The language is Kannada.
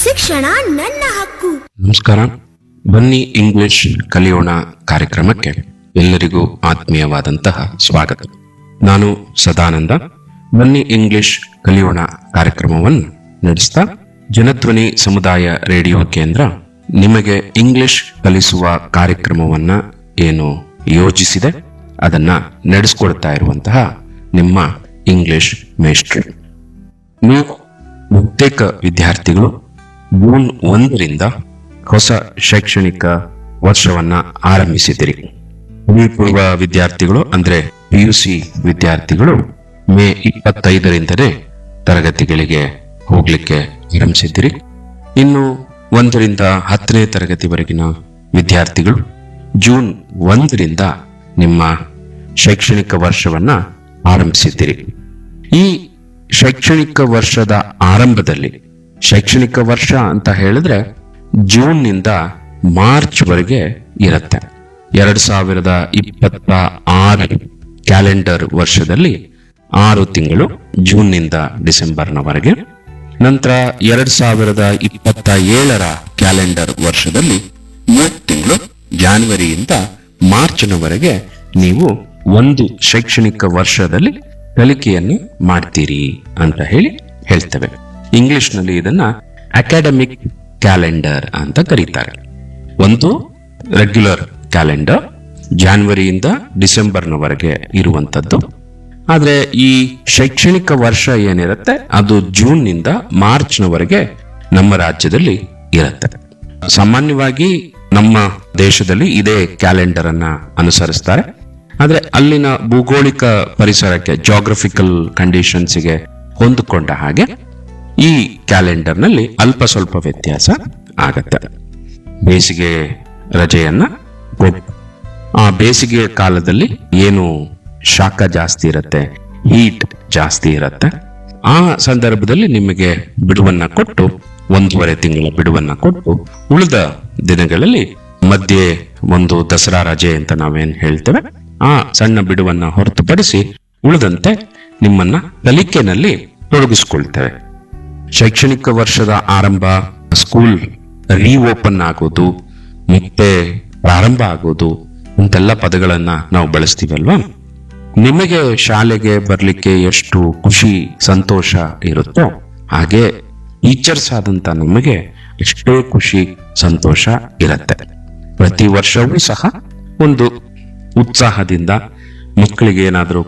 ಶಿಕ್ಷಣ ನನ್ನ ಹಕ್ಕು. ನಮಸ್ಕಾರ. ಬನ್ನಿ ಇಂಗ್ಲಿಷ್ ಕಲಿಯೋಣ ಕಾರ್ಯಕ್ರಮಕ್ಕೆ ಎಲ್ಲರಿಗೂ ಆತ್ಮೀಯವಾದಂತಹ ಸ್ವಾಗತ. ನಾನು ಸದಾನಂದ. ಬನ್ನಿ ಇಂಗ್ಲಿಷ್ ಕಲಿಯೋಣ ಕಾರ್ಯಕ್ರಮವನ್ನು ನಡೆಸ್ತಾ ಜನಧ್ವನಿ ಸಮುದಾಯ ರೇಡಿಯೋ ಕೇಂದ್ರ ನಿಮಗೆ ಇಂಗ್ಲಿಷ್ ಕಲಿಸುವ ಕಾರ್ಯಕ್ರಮವನ್ನ ಏನು ಯೋಜಿಸಿದೆ ಅದನ್ನ ನಡೆಸಿಕೊಡ್ತಾ ಇರುವಂತಹ ನಿಮ್ಮ ಇಂಗ್ಲಿಷ್ ಮೇಸ್ಟ್ರು. ನೀವು ಬಹುತೇಕ ವಿದ್ಯಾರ್ಥಿಗಳು ಜೂನ್ 1ರಿಂದ ಹೊಸ ಶೈಕ್ಷಣಿಕ ವರ್ಷವನ್ನ ಆರಂಭಿಸಿದಿರಿ. ಪೂರ್ವ ವಿದ್ಯಾರ್ಥಿಗಳು ಅಂದ್ರೆ PUC ವಿದ್ಯಾರ್ಥಿಗಳು ಮೇ 25ರಿಂದಲೇ ತರಗತಿಗಳಿಗೆ ಹೋಗ್ಲಿಕ್ಕೆ ಆರಂಭಿಸಿದ್ದೀರಿ. ಇನ್ನು 1ರಿಂದ 10ನೇ ತರಗತಿವರೆಗಿನ ವಿದ್ಯಾರ್ಥಿಗಳು ಜೂನ್ 1ರಿಂದ ನಿಮ್ಮ ಶೈಕ್ಷಣಿಕ ವರ್ಷವನ್ನ ಆರಂಭಿಸಿದ್ದೀರಿ. ಈ ಶೈಕ್ಷಣಿಕ ವರ್ಷದ ಆರಂಭದಲ್ಲಿ, ಶೈಕ್ಷಣಿಕ ವರ್ಷ ಅಂತ ಹೇಳಿದ್ರೆ ಜೂನ್ನಿಂದ ಮಾರ್ಚ್ ವರೆಗೆ ಇರುತ್ತೆ. 2026 ಕ್ಯಾಲೆಂಡರ್ ವರ್ಷದಲ್ಲಿ 6 ತಿಂಗಳು ಜೂನ್ನಿಂದ ಡಿಸೆಂಬರ್ನವರೆಗೆ. ನಂತರ 2027 ಕ್ಯಾಲೆಂಡರ್ ವರ್ಷದಲ್ಲಿ 3 ತಿಂಗಳು ಜಾನ್ವರಿಯಿಂದ ಮಾರ್ಚ್ನವರೆಗೆ ನೀವು ಒಂದು ಶೈಕ್ಷಣಿಕ ವರ್ಷದಲ್ಲಿ ಕಲಿಕೆಯನ್ನು ಮಾಡ್ತೀರಿ ಅಂತ ಹೇಳ್ತೇವೆ. ಇಂಗ್ಲಿಷ್ನಲ್ಲಿ ಇದನ್ನ ಅಕಾಡೆಮಿಕ್ ಕ್ಯಾಲೆಂಡರ್ ಅಂತ ಕರೀತಾರೆ. ಒಂದು ರೆಗ್ಯುಲರ್ ಕ್ಯಾಲೆಂಡರ್ ಜಾನ್ವರಿಯಿಂದ ಡಿಸೆಂಬರ್ನವರೆಗೆ ಇರುವಂತದ್ದು. ಆದ್ರೆ ಈ ಶೈಕ್ಷಣಿಕ ವರ್ಷ ಏನಿರುತ್ತೆ ಅದು ಜೂನ್ನಿಂದ ಮಾರ್ಚ್ನವರೆಗೆ ನಮ್ಮ ರಾಜ್ಯದಲ್ಲಿ ಇರುತ್ತೆ. ಸಾಮಾನ್ಯವಾಗಿ ನಮ್ಮ ದೇಶದಲ್ಲಿ ಇದೇ ಕ್ಯಾಲೆಂಡರ್ ಅನ್ನ ಅನುಸರಿಸ್ತಾರೆ. ಆದ್ರೆ ಅಲ್ಲಿನ ಭೌಗೋಳಿಕ ಪರಿಸರಕ್ಕೆ, ಜಾಗ್ರಫಿಕಲ್ ಕಂಡೀಷನ್ಸ್ಗೆ ಹೊಂದಿಕೊಂಡ ಹಾಗೆ ಈ ಕ್ಯಾಲೆಂಡರ್ನಲ್ಲಿ ಅಲ್ಪ ಸ್ವಲ್ಪ ವ್ಯತ್ಯಾಸ ಆಗತ್ತೆ. ಬೇಸಿಗೆ ರಜೆಯನ್ನ ಕೊಟ್ಟು ಆ ಬೇಸಿಗೆ ಕಾಲದಲ್ಲಿ ಏನು ಶಾಖ ಜಾಸ್ತಿ ಇರುತ್ತೆ, ಹೀಟ್ ಜಾಸ್ತಿ ಇರುತ್ತೆ, ಆ ಸಂದರ್ಭದಲ್ಲಿ ನಿಮಗೆ ಬಿಡುವನ್ನ ಕೊಟ್ಟು 1.5 ತಿಂಗಳ ಬಿಡುವನ್ನ ಕೊಟ್ಟು ಉಳಿದ ದಿನಗಳಲ್ಲಿ ಮಧ್ಯೆ ಒಂದು ದಸರಾ ರಜೆ ಅಂತ ನಾವೇನ್ ಹೇಳ್ತೇವೆ, ಆ ಸಣ್ಣ ಬಿಡುವನ್ನ ಹೊರತುಪಡಿಸಿ ಉಳಿದಂತೆ ನಿಮ್ಮನ್ನ ಕಲಿಕೆನಲ್ಲಿ ತೊಡಗಿಸಿಕೊಳ್ತೇವೆ. ಶೈಕ್ಷಣಿಕ ವರ್ಷದ ಆರಂಭ, ಸ್ಕೂಲ್ ರೀಓಪನ್ ಆಗೋದು, ಮತ್ತೆ ಪ್ರಾರಂಭ ಆಗೋದು, ಇಂತೆಲ್ಲ ಪದಗಳನ್ನ ನಾವು ಬಳಸ್ತೀವಲ್ವಾ. ನಿಮಗೆ ಶಾಲೆಗೆ ಬರ್ಲಿಕ್ಕೆ ಎಷ್ಟು ಖುಷಿ ಸಂತೋಷ ಇರುತ್ತೋ ಹಾಗೆ ಟೀಚರ್ಸ್ ಆದಂತ ನಮಗೆ ಎಷ್ಟೇ ಖುಷಿ ಸಂತೋಷ ಇರುತ್ತೆ. ಪ್ರತಿ ವರ್ಷವೂ ಸಹ ಒಂದು ಉತ್ಸಾಹದಿಂದ ಮಕ್ಕಳಿಗೆ ಏನಾದರೂ